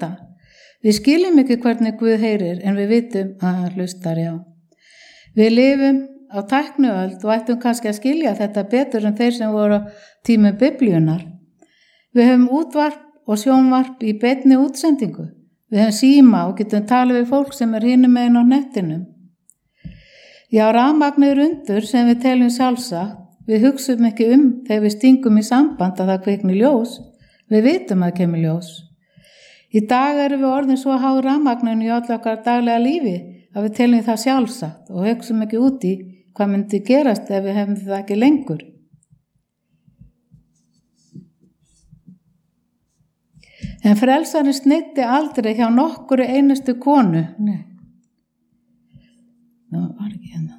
þetta. Við skiljum ekki hvernig Guð heyrir en við vitum að hann hlustar, já. Við lifum á tækniöld og ættum kannski að skilja þetta betur en þeir sem voru á tímum Biblíunnar. Við höfum útvarp og sjónvarp í beinni útsendingu. Við höfum síma og getum talað við fólk sem hinum megin á nettinum. Já, rafmagn er undur sem við teljum sjálfsagt. Við hugsum ekki þegar við stingum í samband að það kvikni ljós. Við vitum að það kemur ljós. Í dag erum við orðin svo háð rafmagninu í öll okkar daglega lífi að við teljum það sjálfsagt og hugsum ekki út í hvað myndi gerast ef við hefum það ekki lengur. En frelsarinn snitti aldrei hjá nokkru einustu konu. Nei. Það var ekki hérna.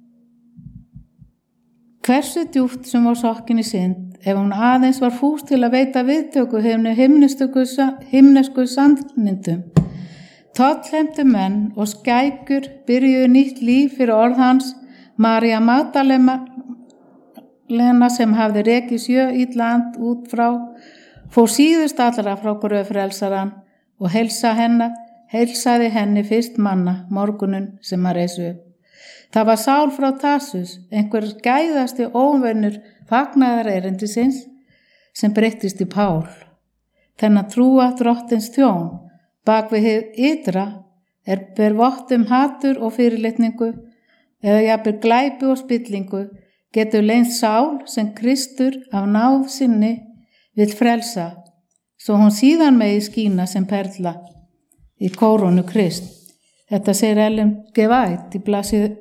Hversu djúpt sem var sokkin í synd, ef hún aðeins var fús til að veita viðtöku himnesku sannindum. Tollheimtu menn og skækur byrjuðu nýtt líf fyrir orð hans. María Magdalena sem hafði rekið 7 illand út frá, fór síðust allra frá gröf frelsarann og heilsaði henni fyrst manna morgunun sem að reisu upp. Það var Sál frá Tarsus, einhver gæðasti óvinur fagnaðar erindisins sem breyttist í Pál. Þennan trúa drottins þjón, bak við hið ytra ber vott hatur og fyrirlitningu eða jafnvel glæpi og spillingu, getur leynst Sál sem Kristur af náð sinni vill frelsa, svo hún síðan megi skína sem perla í kórónu Krist. Þetta segir Ellen G. White í blaðsíðu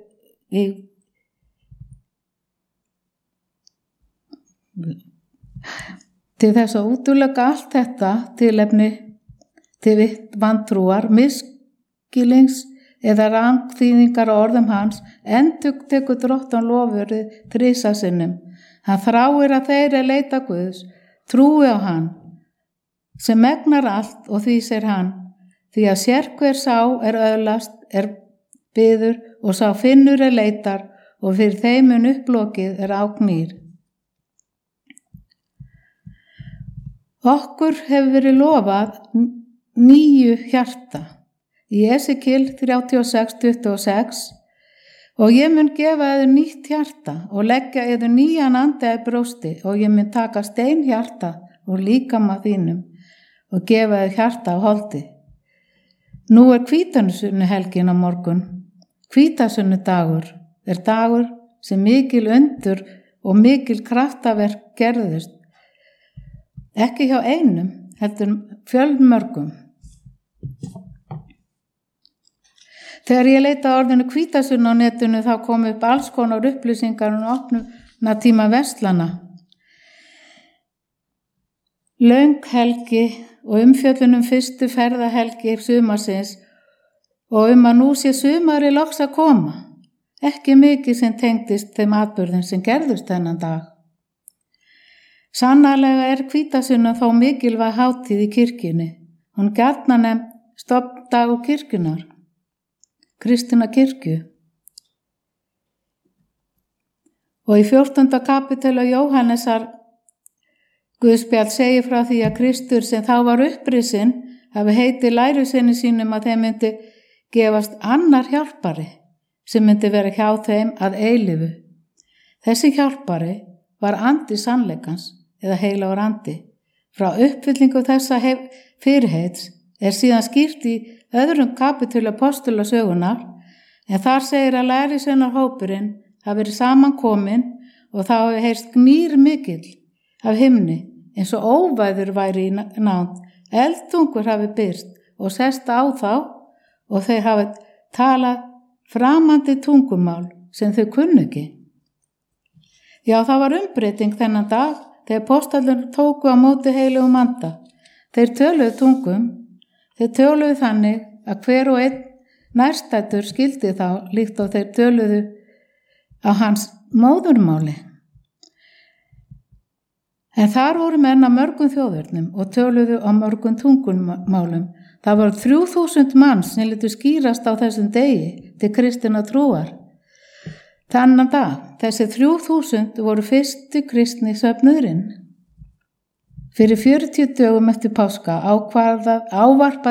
til þess að útiloka allt þetta tilefni til vantrúar, misskilnings eða rangþýðingar á orðum hans, endurtekur Drottinn lofurðið 3 sinnum. Hann þráir að þeir leita Guðs, trúi á hann, sem megnar allt og því segir hann, því að sérhver sá öðlast, biður og sá finnur leitar og fyrir þeimun upplokið ágnýr. Okkur hefur verið lofað 9 hjarta í Esekíel 36:26 og ég mun gefa yður nýtt hjarta og leggja yður nýjan anda í brjósti og ég mun taka steinhjarta og líkama þínum og gefa yður hjarta á holdi. Nú hvítasunnuhelgin á morgun. Hvítasunnudagur dagur sem mikil undur og mikil kraftaverk gerðust. Ekki hjá einum, heldur fjölmörgum. Þegar ég leita orðinu hvítasunnu á netinu þá kom upp alls konar upplýsingar opnuna tíma verslana. Löng helgi og umfjöllun fyrstu ferðahelgi sumarsins og að nú sé sumari loks að koma. Ekki mikið sem tengdist þeim atburðum sem gerðust þennan dag. Sannarlega hvítasunnan þó mikilvæg hátíð í kirkjunni. Hún gjarnan nefnd stofndagur kirkjunnar, kristinna kirkju. Og í 14. kapítuli Jóhannesar Guðspjall segir frá því að Kristur sem þá var upprisinn hafi heitið lærisveinum sínum að þeim myndi gefast annar hjálpari sem myndi vera hjá þeim að eilífu. Þessi hjálpari var andi sannleikans eða heilagur andi. Frá uppfyllingu þessa fyrirheits síðan skýrt í öðrum kapítuli apostolasögunnar, en þar segir að lærisveinar hópurinn hafi verið samankomin og þá hafi heyrst gnýr mikill af himni eins og óvæður væri í nánd. Eldtungur hafi byrst og sest á þá og þeir hafi talað framandi tungumál sem þau kunnu ekki. Já, það var umbreyting þennan dag þegar apóstlarnir tóku á móti heilugum anda. Þeir töluðu tungum, þeir töluðu þannig að hver og einn nærstættur skildi þá líkt og þeir töluðu á hans móðurmáli. En þar voru menn af mörgum þjóðurnum og töluðu á mörgum tungumálum. Það voru 3000 manns sem létu skýrast á þessum degi til kristinna trúar. Þannan dag, þessi 3000 voru fyrstu kristni söfnuðurinn. Fyrir 40 dögum eftir páska ávarpaði